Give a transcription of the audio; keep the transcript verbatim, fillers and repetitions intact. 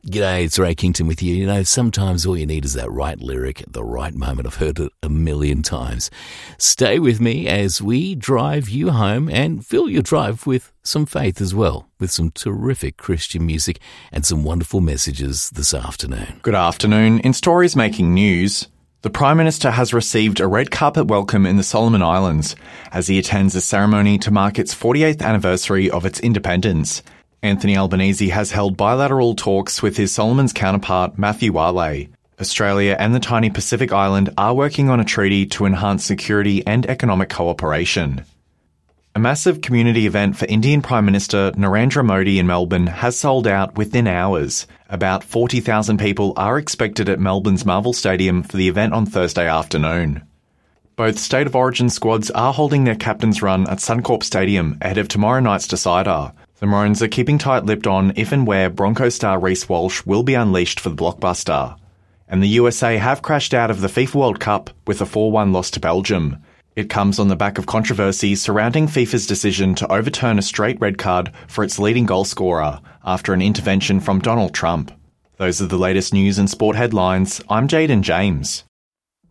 G'day, it's Ray Kington with you. You know, sometimes all you need is that right lyric at the right moment. I've heard it a million times. Stay with me as we drive you home and fill your drive with some faith as well, with some terrific Christian music and some wonderful messages this afternoon. Good afternoon. In stories making news, the Prime Minister has received a red carpet welcome in the Solomon Islands as he attends a ceremony to mark its forty-eighth anniversary of its independence. Anthony Albanese has held bilateral talks with his Solomon's counterpart, Matthew Wale. Australia and the tiny Pacific island are working on a treaty to enhance security and economic cooperation. A massive community event for Indian Prime Minister Narendra Modi in Melbourne has sold out within hours. About forty thousand people are expected at Melbourne's Marvel Stadium for the event on Thursday afternoon. Both State of Origin squads are holding their captain's run at Suncorp Stadium ahead of tomorrow night's decider. The Maroons are keeping tight-lipped on if and where Bronco star Reece Walsh will be unleashed for the blockbuster. And the U S A have crashed out of the FIFA World Cup with a four one loss to Belgium. It comes on the back of controversy surrounding FIFA's decision to overturn a straight red card for its leading goal scorer after an intervention from Donald Trump. Those are the latest news and sport headlines. I'm Jaden James.